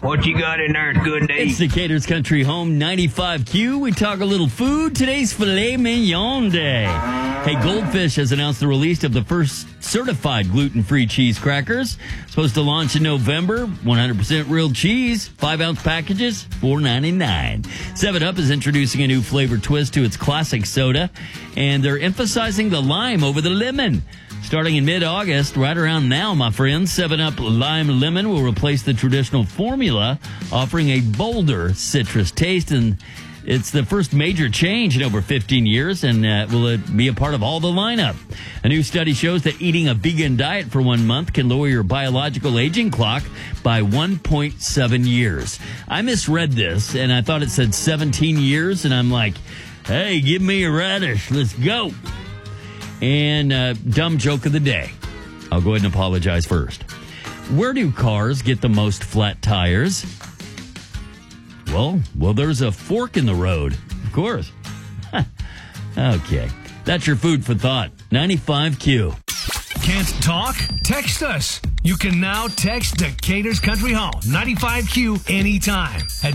What you got in there is good to It's eat? Decatur's Country Home 95Q. We talk a little food. Today's filet mignon day. Hey, Goldfish has announced the release of the first certified gluten-free cheese crackers. Supposed to launch in November. 100% real cheese. 5-ounce packages, $4.99. 7-Up is introducing a new flavor twist to its classic soda, and they're emphasizing the lime over the lemon. Starting in mid-August, right around now, my friends, 7-Up Lime Lemon will replace the traditional formula, offering a bolder citrus taste. And it's the first major change in over 15 years, and will it be a part of all the lineup? A new study shows that eating a vegan diet for 1 month can lower your biological aging clock by 1.7 years. I misread this, and I thought it said 17 years, and I'm like, hey, give me a radish. Let's go. And dumb joke of the day. I'll go ahead and apologize first. Where do cars get the most flat tires? Well, there's a fork in the road, of course. Okay, that's your food for thought. 95Q. Can't talk? Text us. You can now text Decatur's Country Home 95Q anytime at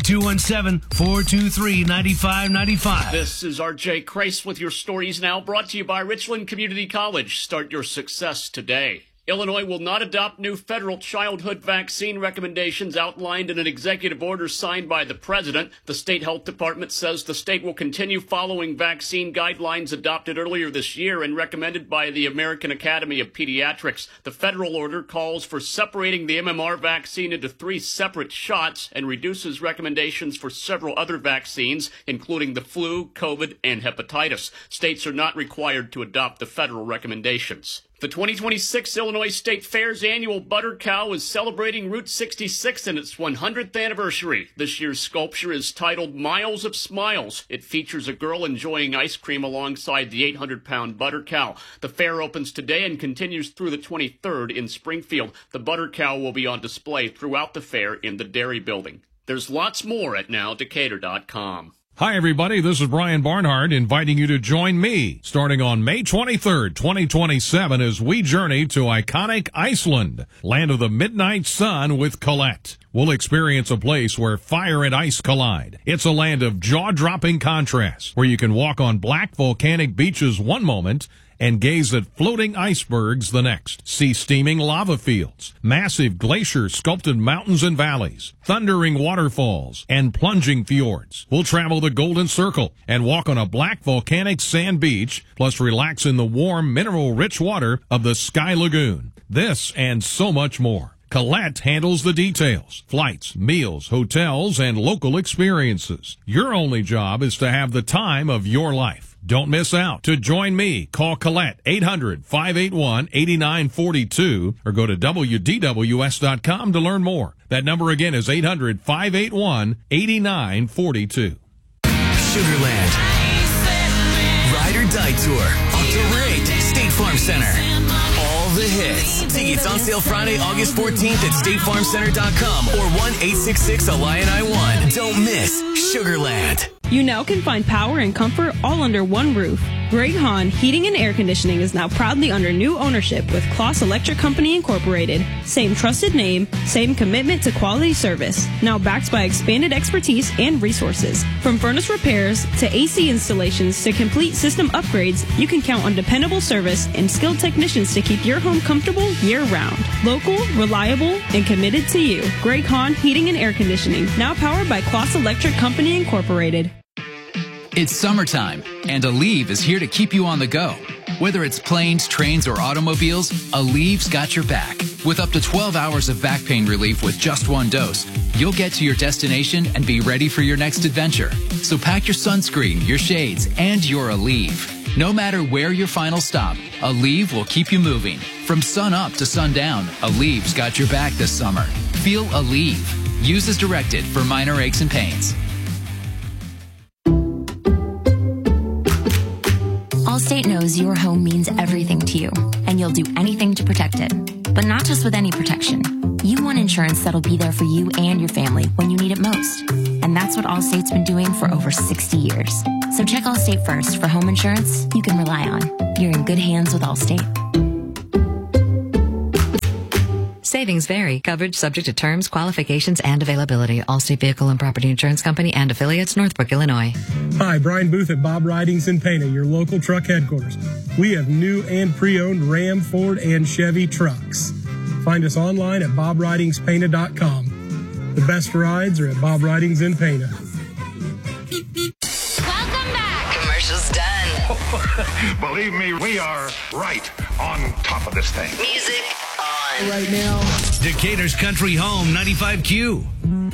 217-423-9595. This is RJ Kreis with your stories now, brought to you by Richland Community College. Start your success today. Illinois will not adopt new federal childhood vaccine recommendations outlined in an executive order signed by the president. The state health department says the state will continue following vaccine guidelines adopted earlier this year and recommended by the American Academy of Pediatrics. The federal order calls for separating the MMR vaccine into 3 separate shots and reduces recommendations for several other vaccines, including the flu, COVID, and hepatitis. States are not required to adopt the federal recommendations. The 2026 Illinois State Fair's annual Butter Cow is celebrating Route 66 and its 100th anniversary. This year's sculpture is titled Miles of Smiles. It features a girl enjoying ice cream alongside the 800-pound Butter Cow. The fair opens today and continues through the 23rd in Springfield. The Butter Cow will be on display throughout the fair in the Dairy Building. There's lots more at nowdecatur.com. Hi, everybody. This is Brian Barnhart inviting you to join me starting on May 23rd, 2027 as we journey to iconic Iceland, land of the midnight sun with Colette. We'll experience a place where fire and ice collide. It's a land of jaw-dropping contrasts where you can walk on black volcanic beaches one moment and gaze at floating icebergs the next. See steaming lava fields, massive glacier-sculpted mountains and valleys, thundering waterfalls, and plunging fjords. We'll travel the Golden Circle and walk on a black volcanic sand beach, plus relax in the warm, mineral-rich water of the Sky Lagoon. This and so much more. Colette handles the details, flights, meals, hotels, and local experiences. Your only job is to have the time of your life. Don't miss out. To join me, call Colette 800-581-8942 or go to WDWS.com to learn more. That number again is 800-581-8942. Sugarland. Ride or Die Tour. October 8th, State Farm Center. All the hits. Tickets on sale Friday, August 14th at StateFarmCenter.com or 1-866-ALION-I-1. Don't miss Sugarland. You now can find power and comfort all under one roof. Greg Hahn Heating and Air Conditioning is now proudly under new ownership with Kloss Electric Company Incorporated. Same trusted name, same commitment to quality service. Now backed by expanded expertise and resources. From furnace repairs to AC installations to complete system upgrades, you can count on dependable service and skilled technicians to keep your home comfortable year-round. Local, reliable, and committed to you. Greg Hahn Heating and Air Conditioning, now powered by Kloss Electric Company Incorporated. It's summertime, and Aleve is here to keep you on the go. Whether it's planes, trains, or automobiles, Aleve's got your back. With up to 12 hours of back pain relief with just one dose, you'll get to your destination and be ready for your next adventure. So pack your sunscreen, your shades, and your Aleve. No matter where your final stop, Aleve will keep you moving. From sun up to sundown, Aleve's got your back this summer. Feel Aleve. Use as directed for minor aches and pains. Allstate knows your home means everything to you, and you'll do anything to protect it. But not just with any protection. You want insurance that'll be there for you and your family when you need it most. And that's what Allstate's been doing for over 60 years. So check Allstate first for home insurance you can rely on. You're in good hands with Allstate. Savings vary. Coverage subject to terms, qualifications, and availability. Allstate Vehicle and Property Insurance Company and affiliates, Northbrook, Illinois. Hi, Brian Booth at Bob Ridings in Pana, your local truck headquarters. We have new and pre-owned Ram, Ford, and Chevy trucks. Find us online at bobridingspana.com. The best rides are at Bob Ridings in Pana. Welcome back. Commercial's done. Believe me, we are right on top of this thing. Music on. Right now. Decatur's Country Home, 95Q.